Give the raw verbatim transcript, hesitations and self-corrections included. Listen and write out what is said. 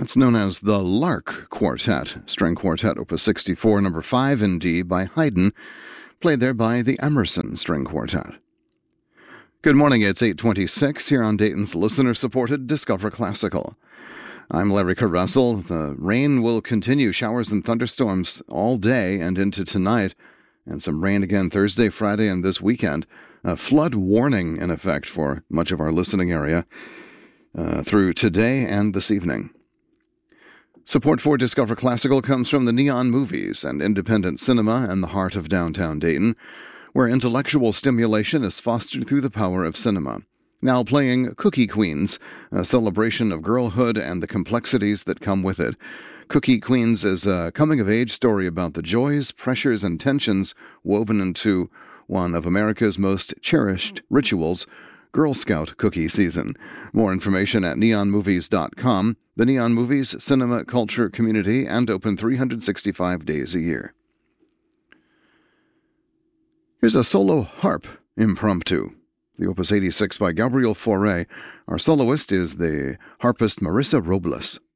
That's known as the Lark Quartet, string quartet opus sixty-four, number five in D by Haydn, played there by the Emerson String Quartet. Good morning, it's eight twenty-six here on Dayton's listener-supported Discover Classical. I'm Larry Carrussell. The rain will continue, showers and thunderstorms all day and into tonight, and some rain again Thursday, Friday, and this weekend. A flood warning in effect for much of our listening area uh, through today and this evening. Support for Discover Classical comes from the Neon Movies and independent cinema in the heart of downtown Dayton, where intellectual stimulation is fostered through the power of cinema. Now playing Cookie Queens, a celebration of girlhood and the complexities that come with it. Cookie Queens is a coming-of-age story about the joys, pressures, and tensions woven into one of America's most cherished rituals, Girl Scout cookie season. More information at neon movies dot com. The Neon Movies cinema culture community, and open three hundred sixty-five days a year. Here's a solo harp impromptu. The Opus eighty-six by Gabriel Fauré. Our soloist is the harpist Marissa Robles.